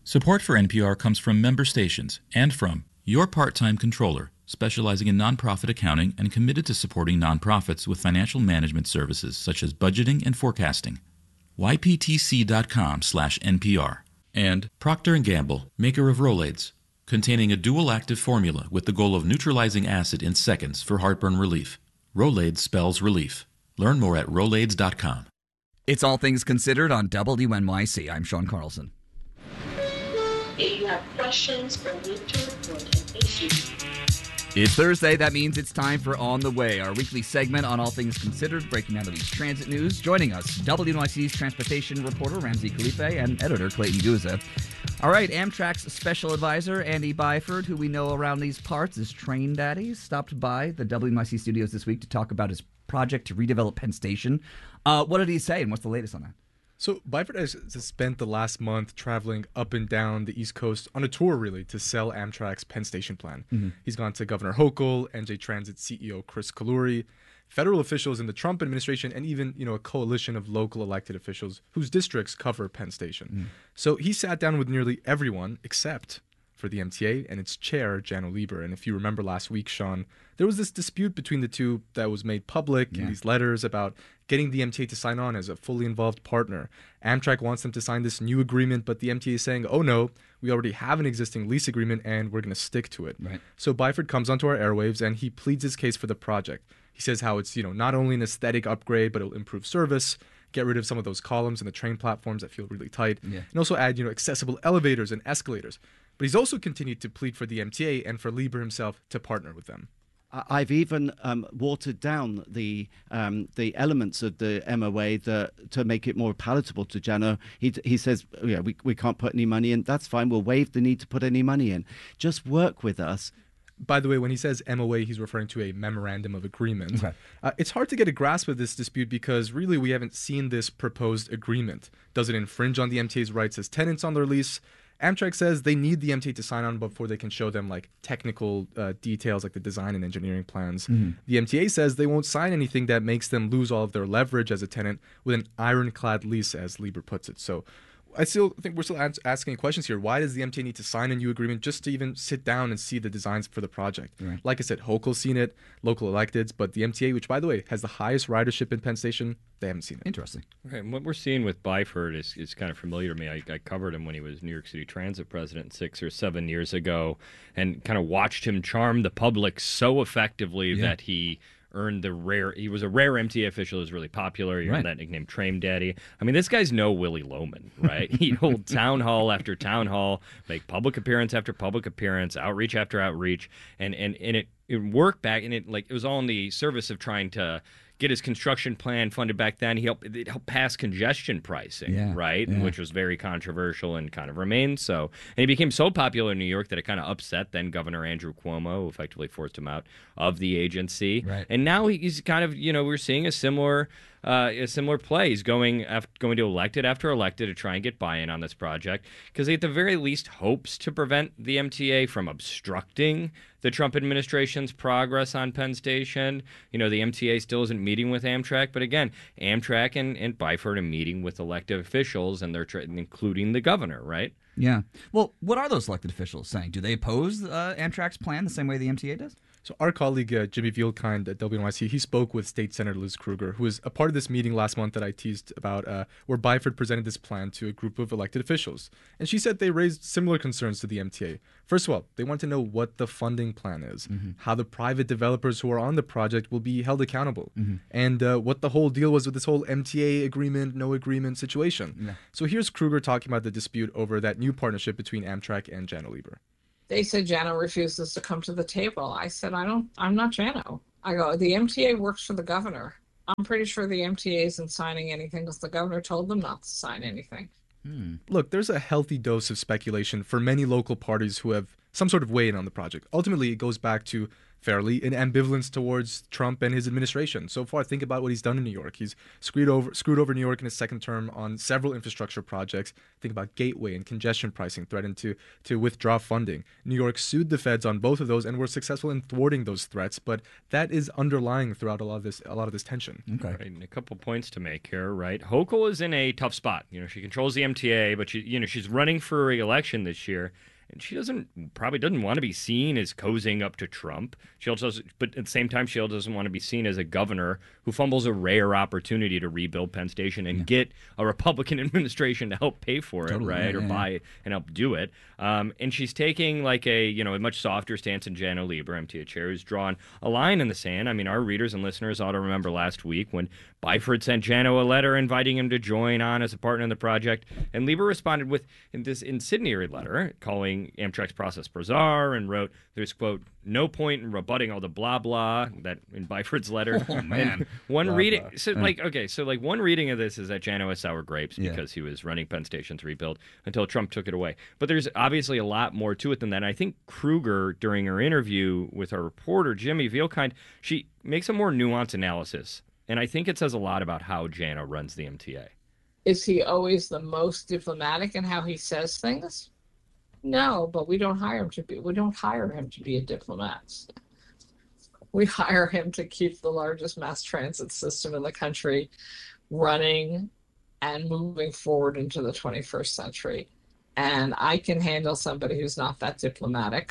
Support for NPR comes from member stations and from your part-time controller, specializing in nonprofit accounting and committed to supporting nonprofits with financial management services such as budgeting and forecasting. yptc.com/NPR. And Procter & Gamble, maker of Rolaids, containing a dual active formula with the goal of neutralizing acid in seconds for heartburn relief. Rolaids spells relief. Learn more at Rolaids.com. It's All Things Considered on WNYC. I'm Sean Carlson. If you have questions for Winter or an issue. It's Thursday. That means it's time for On the Way, our weekly segment on all things considered, breaking down the week's transit news. Joining us, WNYC's transportation reporter Ramsey Khalife and editor Clayton Guza. All right, Amtrak's special advisor Andy Byford, who we know around these parts as Train Daddy, stopped by the WNYC studios this week to talk about his project to redevelop Penn Station. What did he say, and what's the latest on that? So Byford has spent the last month traveling up and down the East Coast on a tour, really, to sell Amtrak's Penn Station plan. Mm-hmm. He's gone to Governor Hochul, NJ Transit CEO Chris Kaluri, federal officials in the Trump administration, and even a coalition of local elected officials whose districts cover Penn Station. Mm. So he sat down with nearly everyone except for the MTA and its chair, Janno Lieber. And if you remember last week, Sean, there was this dispute between the two that was made public in these letters about getting the MTA to sign on as a fully involved partner. Amtrak wants them to sign this new agreement, but the MTA is saying, oh no, we already have an existing lease agreement and we're going to stick to it. Right. So Byford comes onto our airwaves and he pleads his case for the project. He says how it's, not only an aesthetic upgrade, but it'll improve service, get rid of some of those columns in the train platforms that feel really tight, and also add, accessible elevators and escalators. But he's also continued to plead for the MTA and for Lieber himself to partner with them. I've even watered down the elements of the MOA to make it more palatable to Janno. He says, we can't put any money in. That's fine. We'll waive the need to put any money in. Just work with us. By the way, when he says MOA, he's referring to a memorandum of agreement. Okay. It's hard to get a grasp of this dispute because really we haven't seen this proposed agreement. Does it infringe on the MTA's rights as tenants on their lease? Amtrak says they need the MTA to sign on before they can show them technical details like the design and engineering plans. Mm-hmm. The MTA says they won't sign anything that makes them lose all of their leverage as a tenant with an ironclad lease, as Lieber puts it. So I still think we're still asking questions here. Why does the MTA need to sign a new agreement just to even sit down and see the designs for the project? Right. Like I said, Hochul's seen it, local electeds, but the MTA, which, by the way, has the highest ridership in Penn Station, they haven't seen it. Interesting. Okay, and what we're seeing with Byford is kind of familiar to me. I covered him when he was New York City Transit president 6 or 7 years ago and kind of watched him charm the public so effectively that he earned he was a rare MTA official who was really popular. He earned that nickname, Train Daddy. I mean, this guy's no Willie Loman, right? He'd hold town hall after town hall, make public appearance after public appearance, outreach after outreach, and it worked back, and it was all in the service of trying to get his construction plan funded back then. It helped pass congestion pricing, right? Yeah. Which was very controversial and kind of remains so. And he became so popular in New York that it kind of upset then Governor Andrew Cuomo, who effectively forced him out of the agency. Right. And now he's kind of, we're seeing a similar play. He's going to elected after elected to try and get buy-in on this project because he at the very least hopes to prevent the MTA from obstructing the Trump administration's progress on Penn Station. The MTA still isn't meeting with Amtrak, but again, Amtrak and Byford are meeting with elected officials, and they're including the governor, right? Yeah. Well, what are those elected officials saying? Do they oppose Amtrak's plan the same way the MTA does? So our colleague Jimmy Vielkind at WNYC, he spoke with State Senator Liz Krueger, who was a part of this meeting last month that I teased about, where Byford presented this plan to a group of elected officials. And she said they raised similar concerns to the MTA. First of all, they want to know what the funding plan is, how the private developers who are on the project will be held accountable, and what the whole deal was with this whole MTA agreement, no agreement situation. Yeah. So here's Krueger talking about the dispute over that new partnership between Amtrak and Janno Lieber. They said Janno refuses to come to the table. I said, I'm not Janno. I go, the MTA works for the governor. I'm pretty sure the MTA isn't signing anything because the governor told them not to sign anything. Look, there's a healthy dose of speculation for many local parties who have some sort of weigh-in on the project. Ultimately, it goes back to fairly, an ambivalence towards Trump and his administration. So far, think about what he's done in New York. He's screwed over New York in his second term on several infrastructure projects. Think about Gateway and congestion pricing, threatened to withdraw funding. New York sued the feds on both of those and were successful in thwarting those threats, but that is underlying throughout a lot of this tension. Okay. Right, and a couple points to make here, right? Hochul is in a tough spot. She controls the MTA, but she's running for re-election this year. And she probably doesn't want to be seen as cozying up to Trump. But at the same time, she doesn't want to be seen as a governor who fumbles a rare opportunity to rebuild Penn Station and get a Republican administration to help pay for it, right? Or buy it and help do it. And she's taking like a much softer stance than Janno Lieber, MTA chair, who's drawn a line in the sand. I mean, our readers and listeners ought to remember last week when Byford sent Janno a letter inviting him to join on as a partner in the project, and Lieber responded with this incendiary letter calling Amtrak's process bizarre and wrote, "There's, quote, no point in rebutting all the blah blah that in Byford's letter." Oh man, and one blah, reading, blah. one reading of this is that Janno has sour grapes because he was running Penn Station's rebuild until Trump took it away. But there's obviously a lot more to it than that. And I think Kruger, during her interview with our reporter Jimmy Vielkind, she makes a more nuanced analysis, and I think it says a lot about how Janno runs the MTA. Is he always the most diplomatic in how he says things? No, but we don't hire him to be a diplomat. We hire him to keep the largest mass transit system in the country running and moving forward into the 21st century. And I can handle somebody who's not that diplomatic.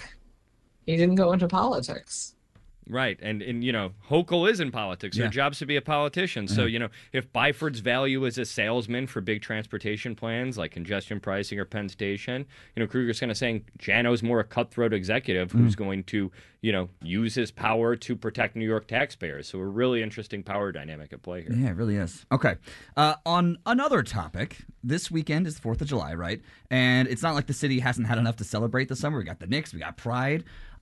He didn't go into politics. Right. And Hochul is in politics. Her job's to be a politician. So, if Byford's value is a salesman for big transportation plans like congestion pricing or Penn Station, Kruger's kind of saying Janno's more a cutthroat executive who's going to, use his power to protect New York taxpayers. So a really interesting power dynamic at play here. Yeah, it really is. Okay. On another topic, this weekend is the 4th of July, right? And it's not like the city hasn't had enough to celebrate this summer. We got the Knicks, we got Pride.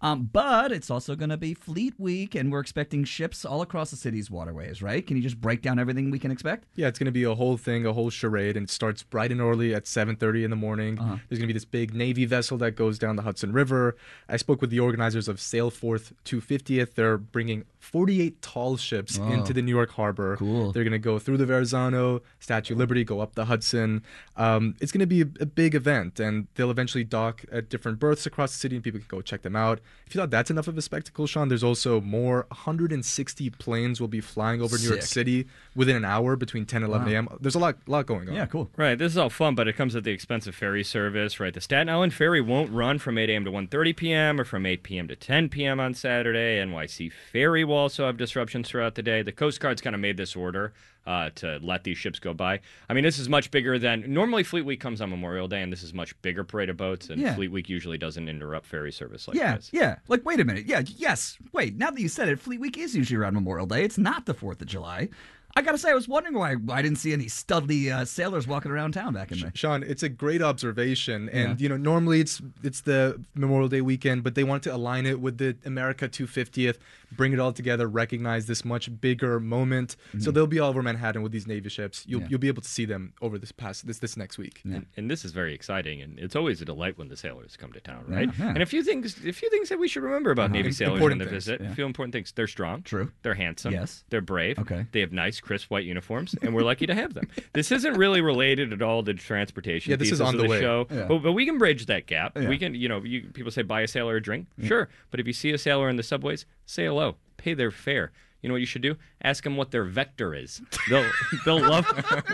But it's also going to be Fleet Week, and we're expecting ships all across the city's waterways, right? Can you just break down everything we can expect? Yeah, it's going to be a whole thing, a whole charade, and it starts bright and early at 7:30 in the morning. There's going to be this big Navy vessel that goes down the Hudson River. I spoke with the organizers of Sailforth 250th. They're bringing 48 tall ships into the New York harbor. Cool. They're going to go through the Verrazano, Statue of Liberty, go up the Hudson. It's going to be a big event, and they'll eventually dock at different berths across the city, and people can go check them out. If you thought that's enough of a spectacle, Sean, there's also more. 160 planes will be flying over New York City within an hour between 10 and 11 a.m. There's a lot going on. Yeah, cool. Right. This is all fun, but it comes at the expense of ferry service, right? The Staten Island ferry won't run from 8 a.m. to 1:30 p.m. or from 8 p.m. to 10 p.m. on Saturday. NYC ferry will also have disruptions throughout the day. The Coast Guard's kind of made this order to let these ships go by. I mean, this is much bigger than... Normally, Fleet Week comes on Memorial Day, and this is much bigger parade of boats, and Fleet Week usually doesn't interrupt ferry service like this. Yeah. Like, wait a minute. Wait, now that you said it, Fleet Week is usually around Memorial Day. It's not the 4th of July. I gotta say, I was wondering why I didn't see any studly sailors walking around town back in May. Sean, it's a great observation, and normally it's the Memorial Day weekend, but they wanted to align it with the America 250th, bring it all together, recognize this much bigger moment. So they'll be all over Manhattan with these Navy ships. You'll be able to see them over this next week. Yeah. And this is very exciting, and it's always a delight when the sailors come to town, right? Yeah. And a few things that we should remember about Navy sailors when they visit. Yeah. A few important things. They're strong. True. They're handsome. Yes. They're brave. Okay. They have nice, crisp white uniforms, and we're lucky to have them. This isn't really related at all to transportation. Yeah, this is on the way. Show, yeah. but we can bridge that gap. Yeah. We can, people say buy a sailor a drink. Sure, but if you see a sailor in the subways, say hello, pay their fare. You know what you should do? Ask them what their vector is. They'll love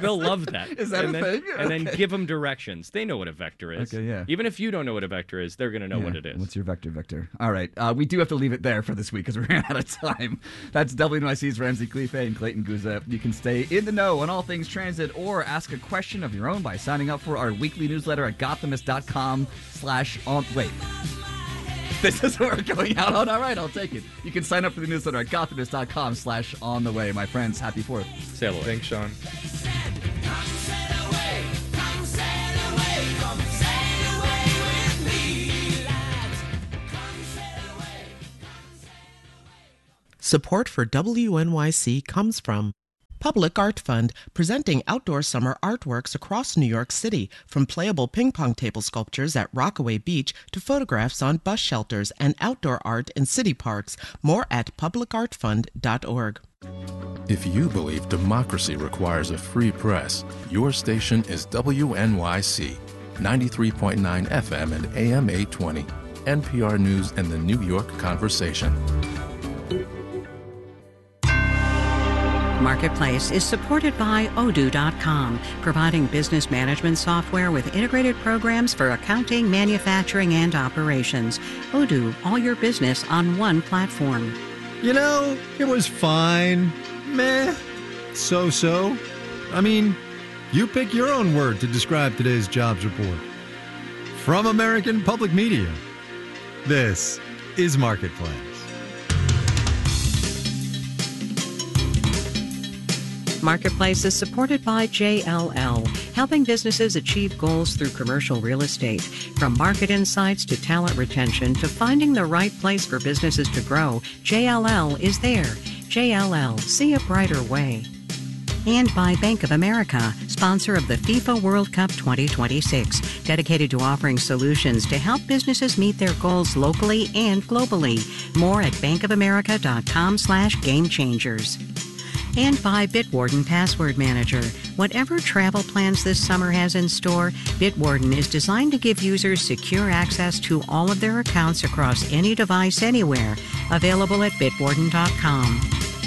that. Is that and a then, thing? And then give them directions. They know what a vector is. Okay, yeah. Even if you don't know what a vector is, they're going to know what it is. What's your vector, Victor? All right. We do have to leave it there for this week because we ran out of time. That's WNYC's Ramsey Khalife and Clayton Guza. You can stay in the know on all things transit or ask a question of your own by signing up for our weekly newsletter at gothamist.com/on. Wait. This is what we're going out on. All right, I'll take it. You can sign up for the newsletter at gothamist.com/on the way. My friends, happy 4th. Sail away. Thanks, Sean. Support for WNYC comes from Public Art Fund, presenting outdoor summer artworks across New York City, from playable ping pong table sculptures at Rockaway Beach to photographs on bus shelters and outdoor art in city parks. More at publicartfund.org. If you believe democracy requires a free press, your station is WNYC, 93.9 FM and AM 820, NPR News and the New York Conversation. Marketplace is supported by Odoo.com, providing business management software with integrated programs for accounting, manufacturing, and operations. Odoo, all your business on one platform. You know, it was fine. Meh. So-so. I mean, you pick your own word to describe today's jobs report. From American Public Media, this is Marketplace. Marketplace is supported by JLL, helping businesses achieve goals through commercial real estate. From market insights to talent retention to finding the right place for businesses to grow, JLL is there. JLL, see a brighter way. And by Bank of America, sponsor of the FIFA World Cup 2026, dedicated to offering solutions to help businesses meet their goals locally and globally. More at bankofamerica.com/gamechangers. And by Bitwarden Password Manager. Whatever travel plans this summer has in store, Bitwarden is designed to give users secure access to all of their accounts across any device anywhere. Available at bitwarden.com.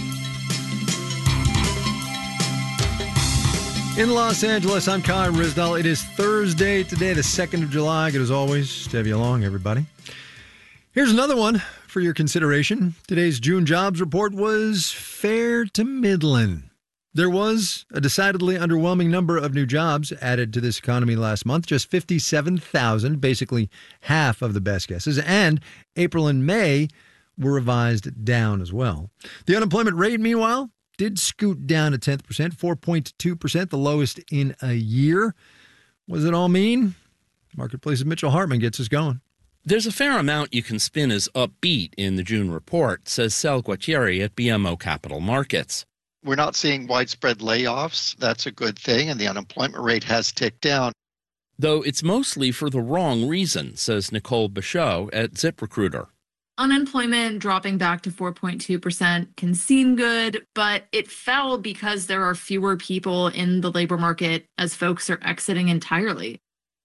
In Los Angeles, I'm Kai Rizdal. It is Thursday today, the 2nd of July. Good as always to have you along, everybody. Here's another one for your consideration. Today's June jobs report was fair to middling. There was a decidedly underwhelming number of new jobs added to this economy last month, just 57,000, basically half of the best guesses. And April and May were revised down as well. The unemployment rate, meanwhile, did scoot down a 10%, 4.2%, the lowest in a year. What does it all mean? Marketplace's Mitchell Hartman gets us going. There's a fair amount you can spin as upbeat in the June report, says Sal Guattieri at BMO Capital Markets. We're not seeing widespread layoffs. That's a good thing, and the unemployment rate has ticked down. Though it's mostly for the wrong reason, says Nicole Bichot at ZipRecruiter. Unemployment dropping back to 4.2% can seem good, but it fell because there are fewer people in the labor market as folks are exiting entirely.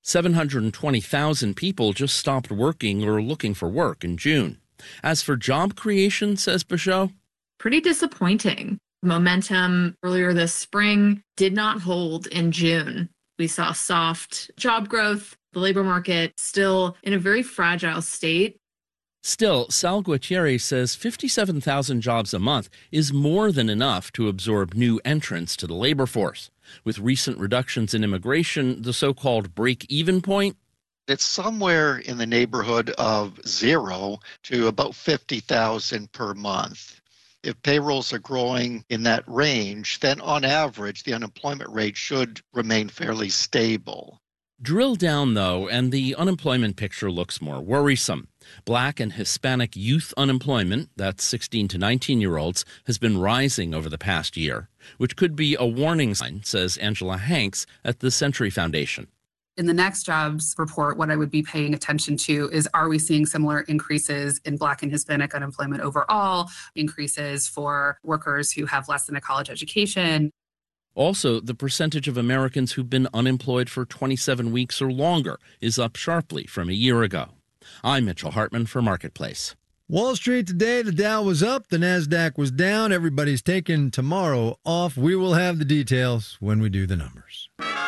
720,000 people just stopped working or looking for work in June. As for job creation, says Bichot, pretty disappointing. Momentum earlier this spring did not hold in June. We saw soft job growth, the labor market still in a very fragile state. Still, Sal Guattieri says 57,000 jobs a month is more than enough to absorb new entrants to the labor force. With recent reductions in immigration, the so-called break-even point, it's somewhere in the neighborhood of 0 to about 50,000 per month. If payrolls are growing in that range, then on average, the unemployment rate should remain fairly stable. Drill down, though, and the unemployment picture looks more worrisome. Black and Hispanic youth unemployment, that's 16 to 19-year-olds, has been rising over the past year, which could be a warning sign, says Angela Hanks at the Century Foundation. In the next jobs report, what I would be paying attention to is, are we seeing similar increases in Black and Hispanic unemployment overall, increases for workers who have less than a college education? Also, the percentage of Americans who've been unemployed for 27 weeks or longer is up sharply from a year ago. I'm Mitchell Hartman for Marketplace. Wall Street today, the Dow was up, the NASDAQ was down. Everybody's taking tomorrow off. We will have the details when we do the numbers.